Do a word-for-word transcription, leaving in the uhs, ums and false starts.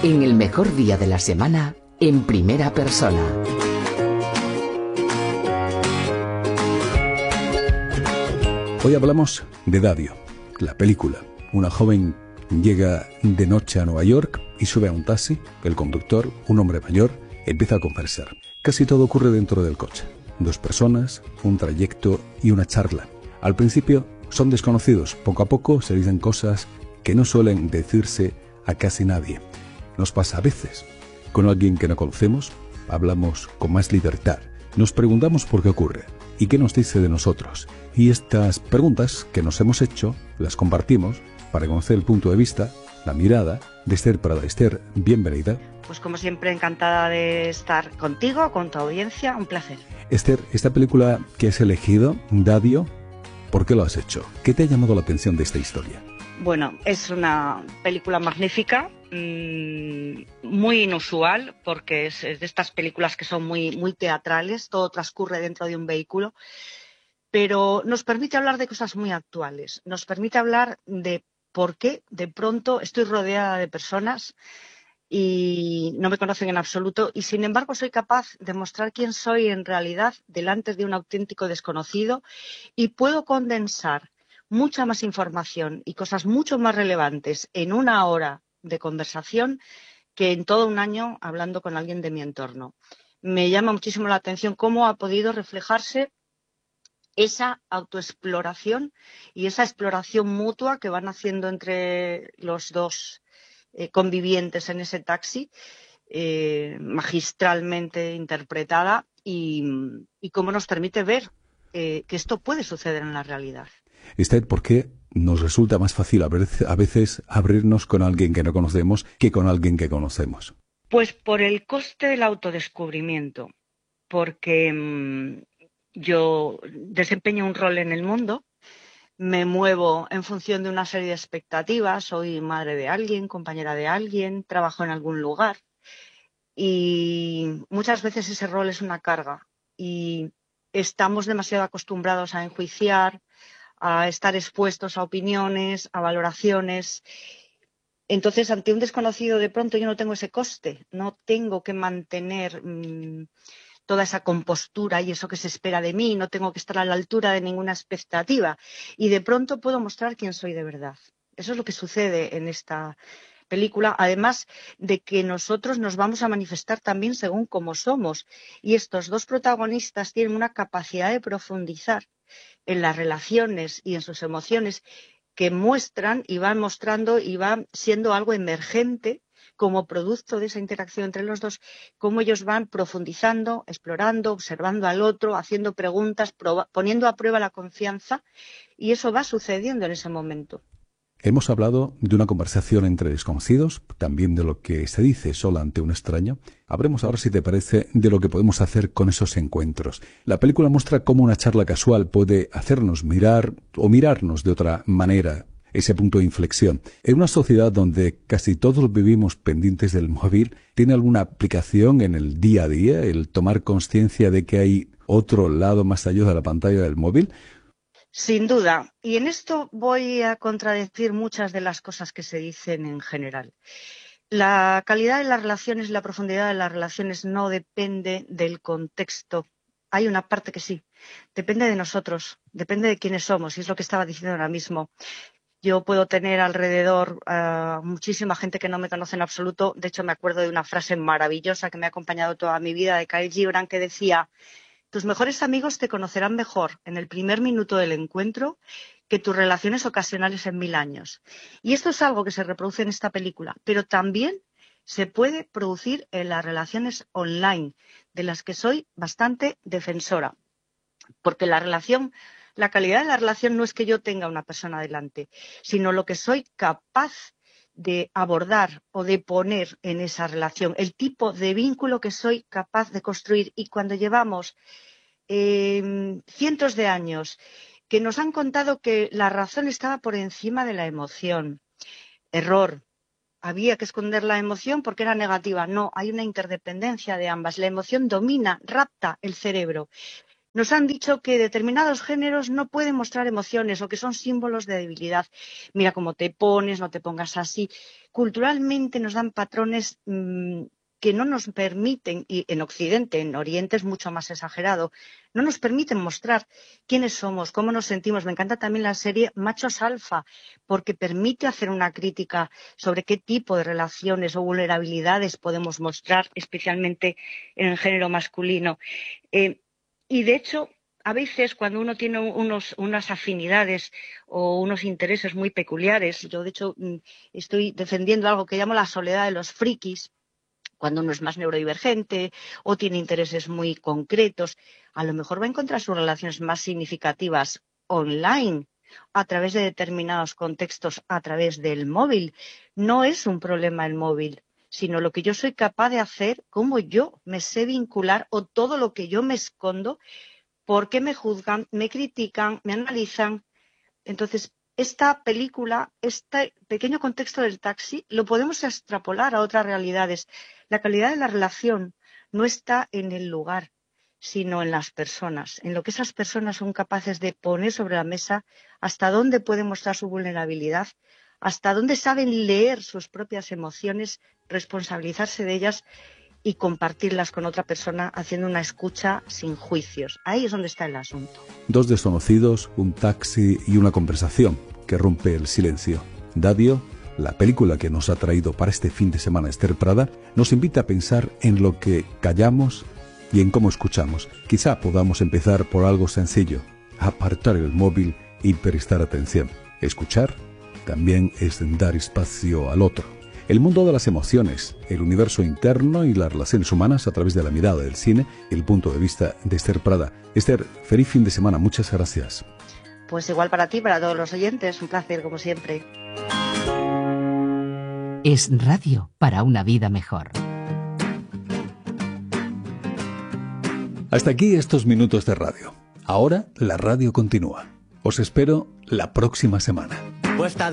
en el mejor día de la semana, en primera persona. Hoy hablamos de Dadio, la película. Una joven llega de noche a Nueva York y sube a un taxi. El conductor, un hombre mayor, empieza a conversar. Casi todo ocurre dentro del coche. Dos personas, un trayecto y una charla. Al principio son desconocidos. Poco a poco se dicen cosas que no suelen decirse a casi nadie. Nos pasa a veces. Con alguien que no conocemos, hablamos con más libertad. Nos preguntamos por qué ocurre y qué nos dice de nosotros. Y estas preguntas que nos hemos hecho, las compartimos para conocer el punto de vista, la mirada de Esther Prada. Esther, bienvenida. Pues como siempre, encantada de estar contigo, con tu audiencia, un placer. Esther, esta película que has elegido, Dadio, ¿por qué lo has hecho? ¿Qué te ha llamado la atención de esta historia? Bueno, es una película magnífica, mmm, muy inusual, porque es, es de estas películas que son muy, muy teatrales, todo transcurre dentro de un vehículo, pero nos permite hablar de cosas muy actuales, nos permite hablar de por qué de pronto estoy rodeada de personas y no me conocen en absoluto, y sin embargo soy capaz de mostrar quién soy en realidad delante de un auténtico desconocido, y puedo condensar mucha más información y cosas mucho más relevantes en una hora de conversación que en todo un año hablando con alguien de mi entorno. Me llama muchísimo la atención cómo ha podido reflejarse esa autoexploración y esa exploración mutua que van haciendo entre los dos eh, convivientes en ese taxi, eh, magistralmente interpretada, y, y cómo nos permite ver eh, que esto puede suceder en la realidad. Esther, ¿por qué nos resulta más fácil a veces abrirnos con alguien que no conocemos que con alguien que conocemos? Pues por el coste del autodescubrimiento, porque mmm, yo desempeño un rol en el mundo, me muevo en función de una serie de expectativas, soy madre de alguien, compañera de alguien, trabajo en algún lugar, y muchas veces ese rol es una carga y estamos demasiado acostumbrados a enjuiciar, a estar expuestos a opiniones, a valoraciones. Entonces, ante un desconocido, de pronto yo no tengo ese coste, no tengo que mantener mmm, toda esa compostura y eso que se espera de mí, no tengo que estar a la altura de ninguna expectativa, y de pronto puedo mostrar quién soy de verdad. Eso es lo que sucede en esta película, además de que nosotros nos vamos a manifestar también según cómo somos, y estos dos protagonistas tienen una capacidad de profundizar en las relaciones y en sus emociones que muestran y van mostrando y van siendo algo emergente como producto de esa interacción entre los dos, cómo ellos van profundizando, explorando, observando al otro, haciendo preguntas, poniendo a prueba la confianza, y eso va sucediendo en ese momento. Hemos hablado de una conversación entre desconocidos, también de lo que se dice sola ante un extraño. Hablemos ahora, si te parece, de lo que podemos hacer con esos encuentros. La película muestra cómo una charla casual puede hacernos mirar o mirarnos de otra manera, ese punto de inflexión. En una sociedad donde casi todos vivimos pendientes del móvil, ¿tiene alguna aplicación en el día a día el tomar conciencia de que hay otro lado más allá de la pantalla del móvil? Sin duda, y en esto voy a contradecir muchas de las cosas que se dicen en general. La calidad de las relaciones y la profundidad de las relaciones no depende del contexto. Hay una parte que sí, depende de nosotros, depende de quiénes somos, y es lo que estaba diciendo ahora mismo. Yo puedo tener alrededor uh, muchísima gente que no me conoce en absoluto. De hecho, me acuerdo de una frase maravillosa que me ha acompañado toda mi vida, de Khalil Gibran, que decía: tus mejores amigos te conocerán mejor en el primer minuto del encuentro que tus relaciones ocasionales en mil años. Y esto es algo que se reproduce en esta película, pero también se puede producir en las relaciones online, de las que soy bastante defensora, porque la relación, la calidad de la relación no es que yo tenga una persona delante, sino lo que soy capaz de abordar o de poner en esa relación, el tipo de vínculo que soy capaz de construir. Y cuando llevamos eh, cientos de años que nos han contado que la razón estaba por encima de la emoción, error. Había que esconder la emoción porque era negativa. No, hay una interdependencia de ambas. La emoción domina, rapta el cerebro. Nos han dicho que determinados géneros no pueden mostrar emociones o que son símbolos de debilidad. Mira cómo te pones, no te pongas así. Culturalmente nos dan patrones mmm, que no nos permiten, y en Occidente, en Oriente es mucho más exagerado, no nos permiten mostrar quiénes somos, cómo nos sentimos. Me encanta también la serie Machos Alfa, porque permite hacer una crítica sobre qué tipo de relaciones o vulnerabilidades podemos mostrar, especialmente en el género masculino. Eh, y de hecho, a veces cuando uno tiene unos, unas afinidades o unos intereses muy peculiares, yo de hecho estoy defendiendo algo que llamo la soledad de los frikis, cuando uno es más neurodivergente o tiene intereses muy concretos, a lo mejor va a encontrar sus relaciones más significativas online, a través de determinados contextos, a través del móvil. No es un problema el móvil, sino lo que yo soy capaz de hacer, cómo yo me sé vincular o todo lo que yo me escondo, porque me juzgan, me critican, me analizan. Entonces, esta película, este pequeño contexto del taxi, lo podemos extrapolar a otras realidades. La calidad de la relación no está en el lugar, sino en las personas, en lo que esas personas son capaces de poner sobre la mesa, hasta dónde pueden mostrar su vulnerabilidad, hasta dónde saben leer sus propias emociones, responsabilizarse de ellas y compartirlas con otra persona haciendo una escucha sin juicios. Ahí es donde está el asunto. Dos desconocidos, un taxi y una conversación que rompe el silencio. Dadio, la película que nos ha traído para este fin de semana Esther Prada, nos invita a pensar en lo que callamos y en cómo escuchamos. Quizá podamos empezar por algo sencillo: apartar el móvil y prestar atención. Escuchar también es dar espacio al otro. El mundo de las emociones, el universo interno y las relaciones humanas a través de la mirada del cine y el punto de vista de Esther Prada. Esther, feliz fin de semana, muchas gracias. Pues igual para ti, para todos los oyentes, un placer como siempre. Es radio para una vida mejor. Hasta aquí estos minutos de radio. Ahora la radio continúa. Os espero la próxima semana. Puesta